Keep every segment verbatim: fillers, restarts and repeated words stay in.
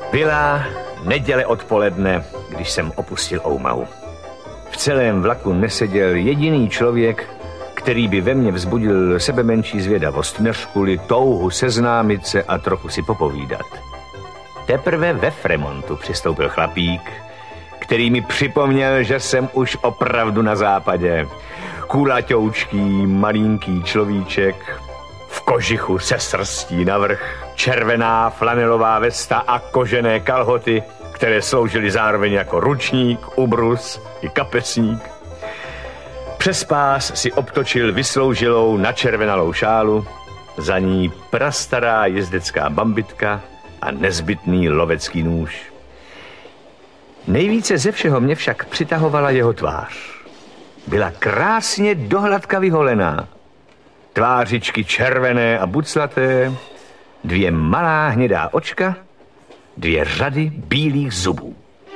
Byla neděle odpoledne, když jsem opustil Oumahu. V celém vlaku neseděl jediný člověk, který by ve mně vzbudil sebemenší zvědavost, než kvůli touhu seznámit se a trochu si popovídat. Teprve ve Fremontu přistoupil chlapík, který mi připomněl, že jsem už opravdu na západě. Kulaťoučký, malinký človíček, v kožichu se srstí navrch, červená flanelová vesta a kožené kalhoty, které sloužily zároveň jako ručník, ubrus i kapesník. Přes pás si obtočil vysloužilou načervenalou šálu, za ní prastará jezdecká bambitka a nezbytný lovecký nůž. Nejvíce ze všeho mě však přitahovala jeho tvář. Byla krásně dohladka vyholená. Tvářičky červené a buclaté, dvě malá hnědá očka, dvě řady bílých zubů.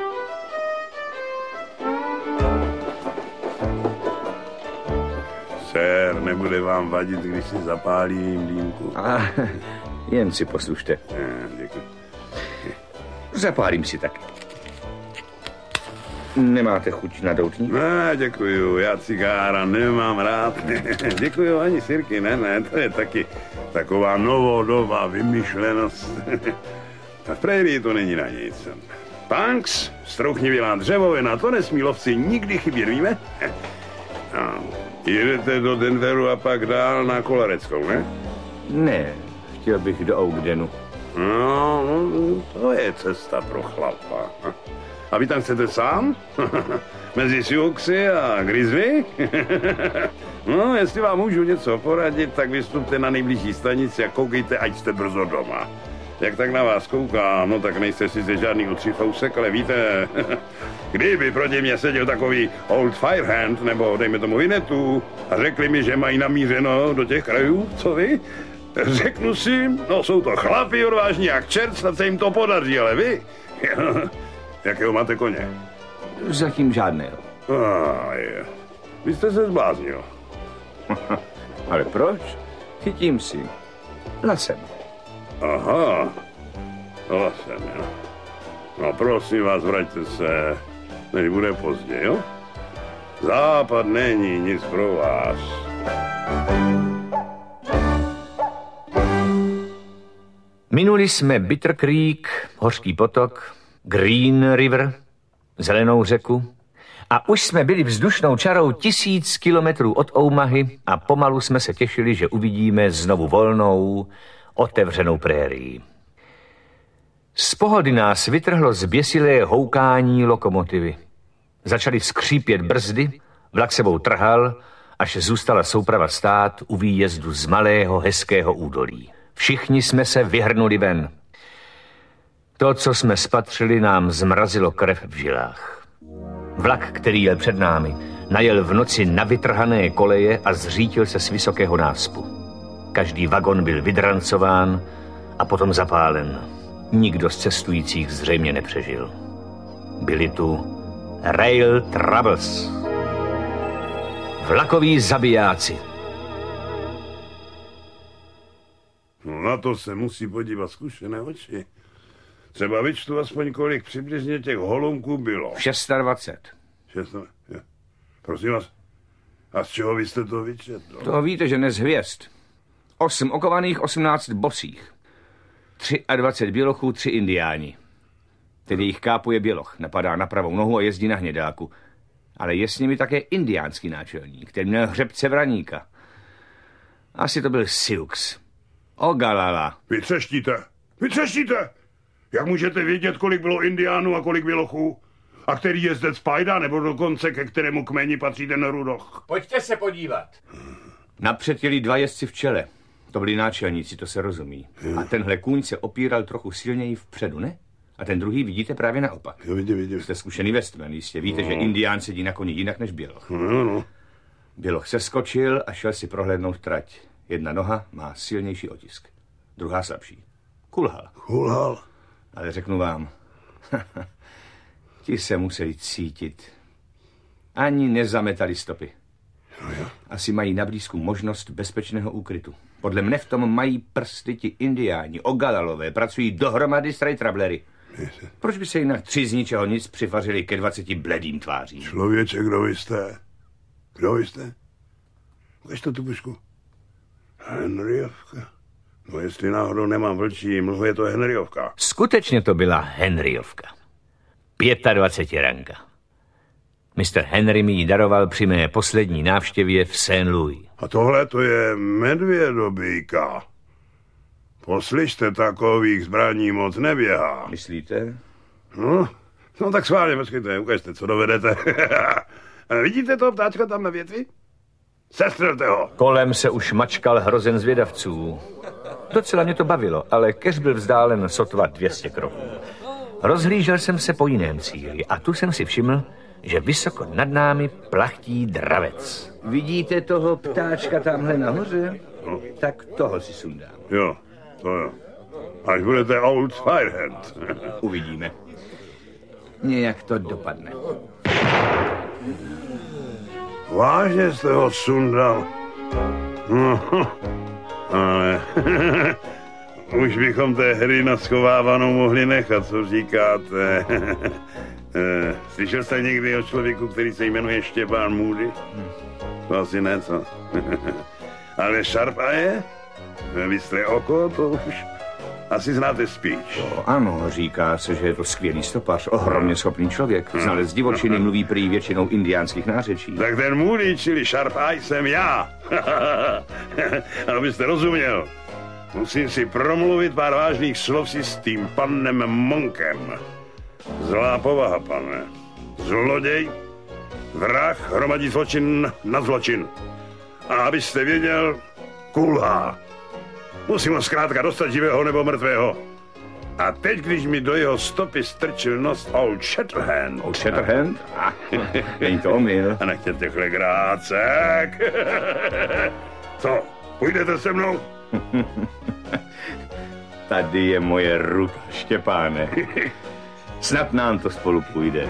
Sér, nebude vám vadit, když si zapálím dýmku. A jen si poslušte. Děkuji. Zapálím si taky. Nemáte chuť na doutník? Ne, děkuju, já cigára nemám rád. Děkuju ani sirky, ne, ne, to je taky taková novodobá vymyšlenost. V prérii to není na nic. Punks, strouchnivělá dřevovina, to nesmí lovci nikdy chybět, víme? No, jedete do Denveru a pak dál na Kolareckou, ne? Ne, chtěl bych do Oakdenu. No, no, to je cesta pro chlapa. A vy tam chcete sám? Mezi Siouxy a Grizzly? No, jestli vám můžu něco poradit, tak vystupte na nejbližší stanici a koukejte, ať jste brzo doma. Jak tak na vás kouká, no tak nejste sice žádný utřifousek, ale víte, kdyby proti mě seděl takový old firehand, nebo dejme tomu Vinetu, a řekli mi, že mají namířeno do těch krajů, co vy? Řeknu si, no jsou to chlapi odvážní jak čert, snad se jim to podaří, ale vy? Jakého máte koně? Zatím žádného. Ah, je. Vy jste se zbláznil. Ale proč? Chytím si. Lasem. Aha. Lasem, jo. No prosím vás, vraťte se, než bude pozdě, jo? Západ není nic pro vás. Minuli jsme Bitter Creek, Hořký potok, Green River, Zelenou řeku a už jsme byli vzdušnou čarou tisíc kilometrů od Oumahy a pomalu jsme se těšili, že uvidíme znovu volnou, otevřenou prérii. Z pohody nás vytrhlo zběsilé houkání lokomotivy. Začaly skřípět brzdy, vlak sebou trhal, až zůstala souprava stát u výjezdu z malého hezkého údolí. Všichni jsme se vyhrnuli ven. To, co jsme spatřili, nám zmrazilo krev v žilách. Vlak, který jel před námi, najel v noci na vytrhané koleje a zřítil se z vysokého náspu. Každý vagon byl vydrancován a potom zapálen. Nikdo z cestujících zřejmě nepřežil. Byli tu Rail Troubles. Vlakoví zabijáci. No na to se musí podívat zkušené oči. Třeba vyčtu aspoň, kolik přibližně těch holunků bylo. dvacet šest. šest, je. Prosím vás, a z čeho vy jste to vyčetl? To víte, že ne z hvězd. Osm okovaných, osmnáct bosých. dvacet tři bělochů, tři indiáni. Tedy jich kápuje běloch, napadá na pravou nohu a jezdí na hnědáku. Ale je s nimi také indiánský náčelník, který měl hřebce vraníka. Asi to byl Sioux. Ogalala. Vy třeštíte, vy třeštíte! Jak můžete vědět, kolik bylo indiánů a kolik bělochů? A který jezdec pajda, nebo dokonce ke kterému kmeni patří ten rudoch? Pojďte se podívat. Napřed jeli dva jezdci v čele. To byli náčelníci, to se rozumí. Hmm. A tenhle kůň se opíral trochu silněji vpředu, ne? A ten druhý vidíte právě naopak. Jo, vidím, vidím. Jste zkušený westman, jistě. Víte, no. že indián sedí na koni jinak než běloch. No, no. Běloch se skočil a šel si prohlédnout trať. Jedna noha má silnější otisk, druhá slabší. Kulhal. Kulhal. Ale řeknu vám, ti se museli cítit. Ani nezametali stopy. No, jo. Asi mají na blízku možnost bezpečného úkrytu. Podle mne v tom mají prsty ti indiáni, ogalalové, pracují dohromady s trajtrablery. Proč by se jinak tři z ničeho nic přivařili ke dvaceti bledým tvářím? Člověče, kdo vy jste? Kdo vy jste? Ukažte tu pušku. Henryovka. No jestli náhodou nemám vlčí mlhu, je to Henryovka. Skutečně to byla Henryovka. Pětadvaceti ranka. mister Henry mi ji daroval při mé poslední návštěvě v Saint Louis. A tohle to je medvědobíka. Poslyšte, takových zbraní moc neběhá. Myslíte? No, no tak schválně, počkejte, ukažte, co dovedete. Vidíte toho ptáčka tam na větvi? Sestřelte ho. Kolem se už mačkal hrozen zvědavců. Docela mě to bavilo, ale keř byl vzdálen sotva dvě stě kroků. Rozhlížel jsem se po jiném cíli a tu jsem si všiml, že vysoko nad námi plachtí dravec. Vidíte toho ptáčka tamhle nahoře? No. Tak toho si sundám. Jo, to jo. Až budete Old Firehand. Uvidíme. Nějak to dopadne. Vážně jste ho sundal? No, ale už bychom té hry na schovávanou mohli nechat, co říkáte. Slyšel jste někdy o člověku, který se jmenuje Štěpán Moody? To asi ne, co? Ale Sharp Eye? Vystré oko, to už asi znáte spíš. To ano, říká se, že je to skvělý stopař, ohromně schopný člověk. Znalec divočiny, mluví prý většinou indiánských nářečí. Tak ten Moody, čili Sharp Eye, jsem já. Abyste rozuměl, musím si promluvit pár vážných slov si s tím panem Monkem. Zlá povaha, pane. Zloděj, vrah, hromadí zločin na zločin. A abyste věděl, kulhá. Musím ho zkrátka dostat živého nebo mrtvého. A teď, když mi do jeho stopy strčil nos Old Shatterhand. Old Shatterhand? Ah, není to omyl. A nechtěte chlegrácek. Co, půjdete se mnou? Tady je moje ruka, Štěpáne. Snad nám to spolu půjde.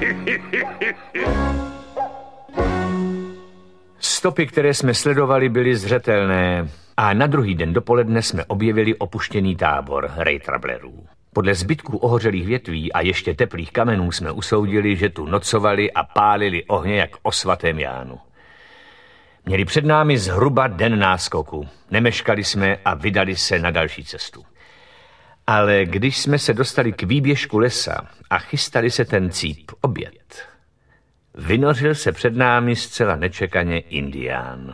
Stopy, které jsme sledovali, byly zřetelné a na druhý den dopoledne jsme objevili opuštěný tábor rejtrablerů. Podle zbytků ohořelých větví a ještě teplých kamenů jsme usoudili, že tu nocovali a pálili ohně jak o svatém Jánu. Měli před námi zhruba den náskoku. Nemeškali jsme a vydali se na další cestu. Ale když jsme se dostali k výběžku lesa a chystali se ten cíp oběd, vynořil se před námi zcela nečekaně indián.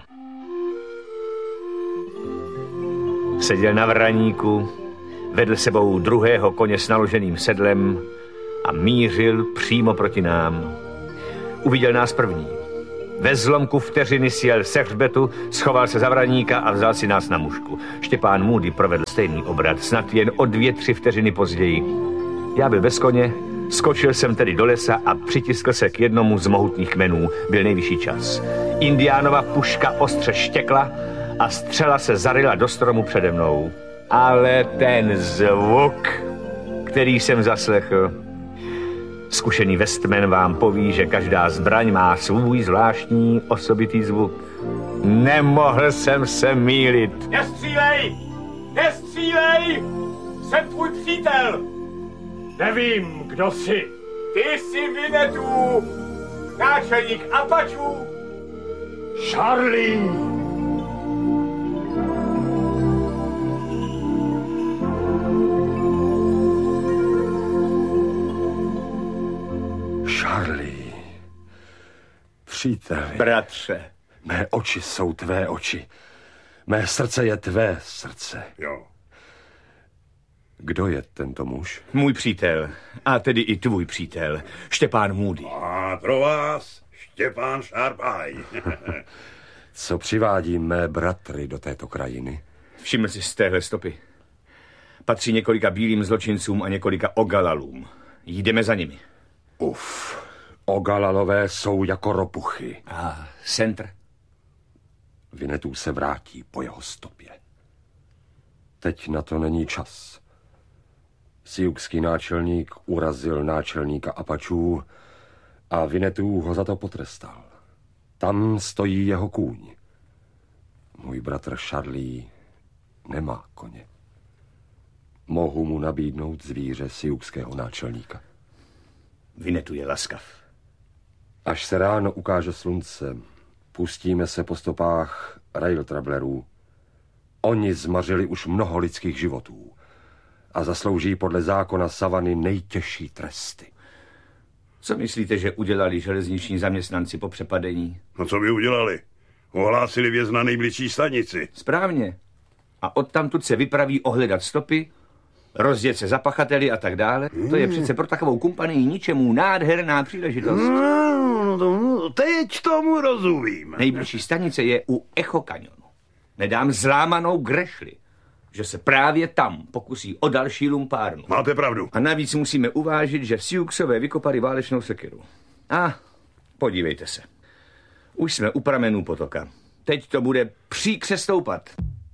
Seděl na vraníku, vedl sebou druhého koně s naloženým sedlem a mířil přímo proti nám. Uviděl nás první. Ve zlomku vteřiny sjel se hřbetu, schoval se za vraníka a vzal si nás na mušku. Štěpán Moody provedl stejný obrat, snad jen o dvě, tři vteřiny později. Já byl bez koně, skočil jsem tedy do lesa a přitiskl se k jednomu z mohutných kmenů. Byl nejvyšší čas. Indiánova puška ostře štěkla a střela se zaryla do stromu přede mnou. Ale ten zvuk, který jsem zaslechl... Zkušený Westman vám poví, že každá zbraň má svůj zvláštní osobitý zvuk. Nemohl jsem se mýlit. Nestřílej! Nestřílej! Jsem tvůj přítel! Nevím, kdo jsi. Ty jsi Winnetou, náčelník Apachů. Charlie! Charlie, příteli. Bratře. Mé oči jsou tvé oči. Mé srdce je tvé srdce. Jo. Kdo je tento muž? Můj přítel, a tedy i tvůj přítel, Štěpán Moody. A pro vás Štěpán Sharp Eye. Co přivádí mé bratry do této krajiny? Všiml jsi z téhle stopy. Patří několika bílým zločincům a několika ogalalům. Jdeme za nimi. Uf, ogalalové jsou jako ropuchy. A centr? Winnetou se vrátí po jeho stopě. Teď na to není čas. Siouxský náčelník urazil náčelníka Apachů a Winnetou ho za to potrestal. Tam stojí jeho kůň. Můj bratr Charlie nemá koně. Mohu mu nabídnout zvíře siukského náčelníka. Vinetu je laskav. Až se ráno ukáže slunce, pustíme se po stopách rail travelerů. Oni zmařili už mnoho lidských životů a zaslouží podle zákona savany nejtěžší tresty. Co myslíte, že udělali železniční zaměstnanci po přepadení? No co by udělali? Ohlásili věz na nejbližší stanici. Správně. A odtamtud se vypraví ohledat stopy, rozjet se za pachateli a tak dále. Hmm. To je přece pro takovou kumpanii ničemu nádherná příležitost. No, no, teď tomu rozumím. Nejbližší stanice je u Echo kanionu. Nedám zlámanou grešli, že se právě tam pokusí o další lumpárnu. Máte pravdu. A navíc musíme uvážit, že v Siouxové vykopali válečnou sekeru. A podívejte se. Už jsme u pramenů potoka. Teď to bude příkře stoupat.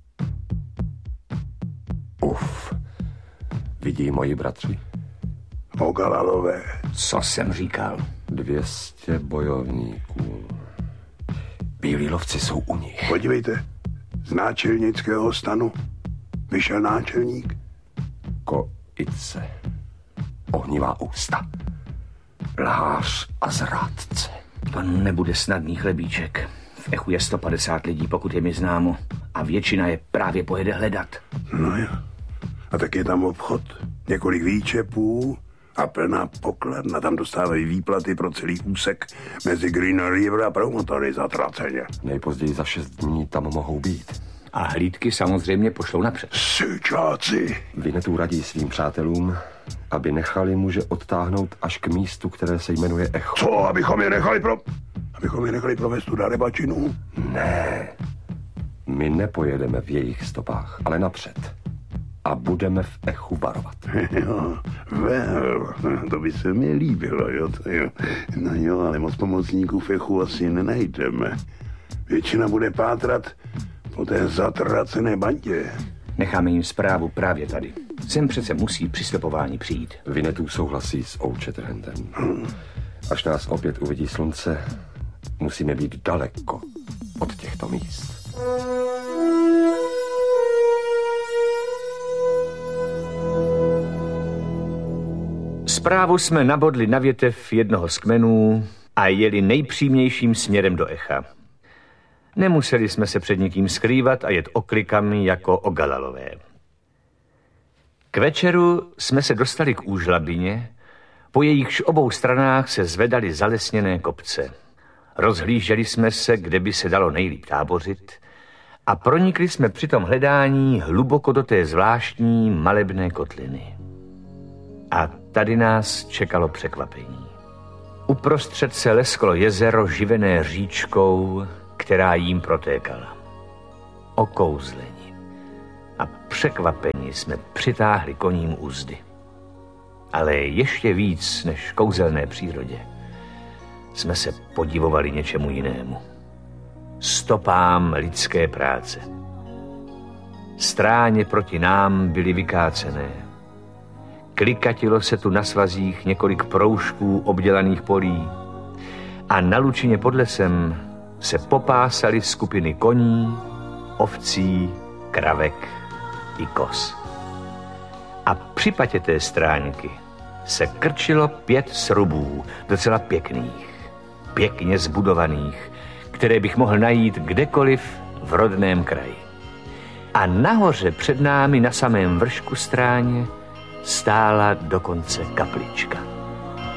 Uf. Vidí moji bratři? Ogalalové. Co jsem říkal? Dvě stě bojovníků. Bílí lovci jsou u nich. Podívejte, z náčelnického stanu vyšel náčelník. Koice. Ohnivá ústa. Lhář a zrádce. To nebude snadný chlebíček. V Echu je sto padesát lidí, pokud je mi známo. A většina je právě pojede hledat. No jo. A tak je tam obchod. Několik výčepů a plná pokladna. Tam dostávají výplaty pro celý úsek mezi Green River a promotory zatraceně. Nejpozději za šest dní tam mohou být. A hlídky samozřejmě pošlou napřed. Syčáci. Vinetu radí svým přátelům, aby nechali muže odtáhnout až k místu, které se jmenuje Echo. Co, abychom je nechali pro... Abychom je nechali provést tu darebačinu? Ne. My nepojedeme v jejich stopách, ale napřed. A budeme v Echu varovat. Jo, well, to by se mi líbilo, jo, to jo. No jo, ale moc pomocníků v Echu asi nenajdeme. Většina bude pátrat po té zatracené bandě. Necháme jim zprávu právě tady. Sem přece musí při stopování přijít. Vinetu souhlasí s Old Shatterhandem. Hmm. Až nás opět uvidí slunce, musíme být daleko od těchto míst. Zprávu jsme nabodli na větev jednoho z kmenů a jeli nejpřímějším směrem do Echa. Nemuseli jsme se před nikým skrývat a jet oklikami jako Ogalalové. K večeru jsme se dostali k úžlabině, po jejichž obou stranách se zvedaly zalesněné kopce. Rozhlíželi jsme se, kde by se dalo nejlíp tábořit a pronikli jsme při tom hledání hluboko do té zvláštní malebné kotliny. A tady nás čekalo překvapení. Uprostřed se lesklo jezero živené říčkou, která jím protékala. Okouzleni a překvapeni jsme přitáhli koním uzdy. Ale ještě víc než kouzelné přírodě jsme se podivovali něčemu jinému. Stopám lidské práce. Stráně proti nám byly vykácené. Klikatilo se tu na svazích několik proužků obdělaných polí a na lučině pod lesem se popásaly skupiny koní, ovcí, kravek i koz. A při patě té stránky se krčilo pět srubů, docela pěkných, pěkně zbudovaných, které bych mohl najít kdekoliv v rodném kraji. A nahoře před námi na samém vršku stráně stála dokonce kaplička.